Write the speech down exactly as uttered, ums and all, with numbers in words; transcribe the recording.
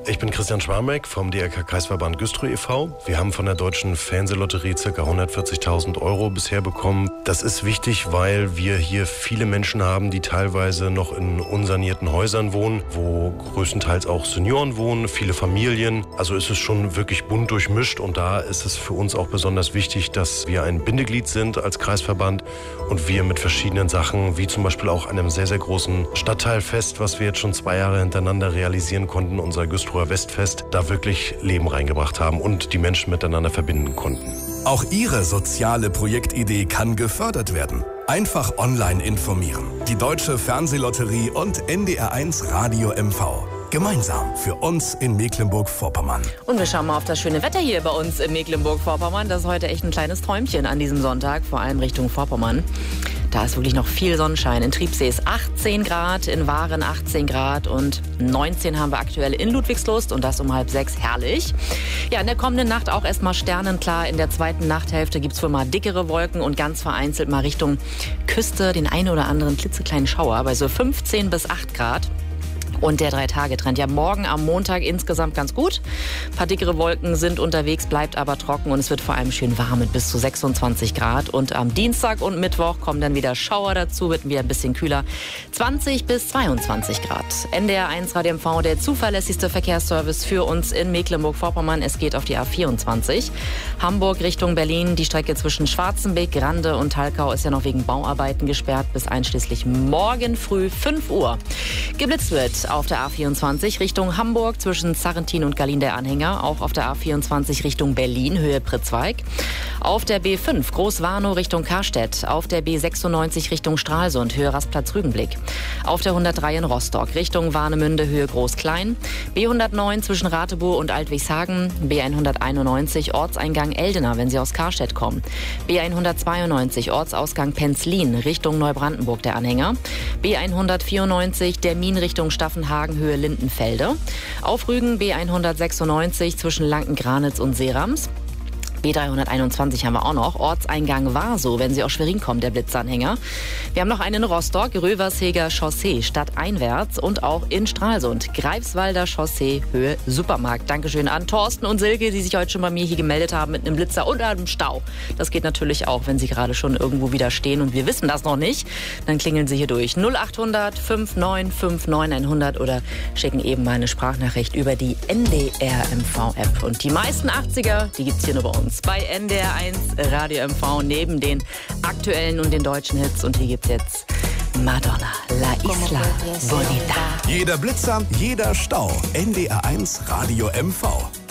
Ich bin Christian Schwarmeck vom D R K-Kreisverband Güstrow e V Wir haben von der Deutschen Fernsehlotterie ca. hundertvierzigtausend Euro bisher bekommen. Das ist wichtig, weil wir hier viele Menschen haben, die teilweise noch in unsanierten Häusern wohnen, wo größtenteils auch Senioren wohnen, viele Familien. Also ist es schon wirklich bunt durchmischt und da ist es für uns auch besonders wichtig, dass wir ein Bindeglied sind als Kreisverband und wir mit verschiedenen Sachen, wie zum Beispiel auch einem sehr, sehr großen Stadtteilfest, was wir jetzt schon zwei Jahre hintereinander realisieren konnten, unser Güstrower Westfest, da wirklich Leben reingebracht haben und die Menschen miteinander verbinden konnten. Auch Ihre soziale Projektidee kann gefördert werden. Einfach online informieren. Die Deutsche Fernsehlotterie und N D R eins Radio M V. Gemeinsam für uns in Mecklenburg-Vorpommern. Und wir schauen mal auf das schöne Wetter hier bei uns in Mecklenburg-Vorpommern. Das ist heute echt ein kleines Träumchen an diesem Sonntag, vor allem Richtung Vorpommern. Da ist wirklich noch viel Sonnenschein. In Triebsee ist achtzehn Grad, in Waren achtzehn Grad und neunzehn haben wir aktuell in Ludwigslust und das um halb sechs. Herrlich. Ja, in der kommenden Nacht auch erstmal sternenklar. In der zweiten Nachthälfte gibt es wohl mal dickere Wolken und ganz vereinzelt mal Richtung Küste den einen oder anderen klitzekleinen Schauer bei so fünfzehn bis acht Grad. Und der Drei-Tage-Trend. Ja, morgen am Montag insgesamt ganz gut. Ein paar dickere Wolken sind unterwegs, bleibt aber trocken und es wird vor allem schön warm mit bis zu sechsundzwanzig Grad. Und am Dienstag und Mittwoch kommen dann wieder Schauer dazu, wird wieder ein bisschen kühler. zwanzig bis zweiundzwanzig Grad. N D R eins Radio M V, der zuverlässigste Verkehrsservice für uns in Mecklenburg-Vorpommern. Es geht auf die A vierundzwanzig. Hamburg Richtung Berlin. Die Strecke zwischen Schwarzenbeck, Grande und Talkau ist ja noch wegen Bauarbeiten gesperrt bis einschließlich morgen früh fünf Uhr. Geblitzt wird auf der A vierundzwanzig Richtung Hamburg zwischen Sarrentin und Gallien der Anhänger. Auch auf der A vierundzwanzig Richtung Berlin, Höhe Pritzweig. Auf der B fünf Groß-Warnow Richtung Karstedt. Auf der B sechsundneunzig Richtung Stralsund, Höhe Rastplatz-Rügenblick. Auf der hundertdrei in Rostock Richtung Warnemünde, Höhe Groß-Klein. B hundertneun zwischen Rathebow und Altwigshagen. B hunderteinundneunzig Ortseingang Eldena, wenn Sie aus Karstedt kommen. B hundertzweiundneunzig Ortsausgang Penzlin Richtung Neubrandenburg, der Anhänger. B hundertvierundneunzig der Min Richtung Staffenhagen, Höhe Lindenfelde. Auf Rügen B hundertsechsundneunzig zwischen Lanken-Granitz und Seerams. B dreihunderteinundzwanzig haben wir auch noch. Ortseingang Warsow, wenn Sie aus Schwerin kommen, der Blitzanhänger. Wir haben noch einen in Rostock, Röversheger Chaussee, stadteinwärts und auch in Stralsund. Greifswalder Chaussee, Höhe Supermarkt. Dankeschön an Thorsten und Silke, die sich heute schon bei mir hier gemeldet haben mit einem Blitzer und einem Stau. Das geht natürlich auch, wenn Sie gerade schon irgendwo wieder stehen und wir wissen das noch nicht. Dann klingeln Sie hier durch. null achthundert fünfundneunzig neunundfünfzig hundert oder schicken eben mal eine Sprachnachricht über die N D R M V-App. Und die meisten achtziger, die gibt's hier nur bei uns. Bei N D R eins Radio M V neben den aktuellen und den deutschen Hits. Und hier gibt's jetzt Madonna, La Isla Bonita. Jeder Blitzer, jeder Stau. N D R eins Radio M V.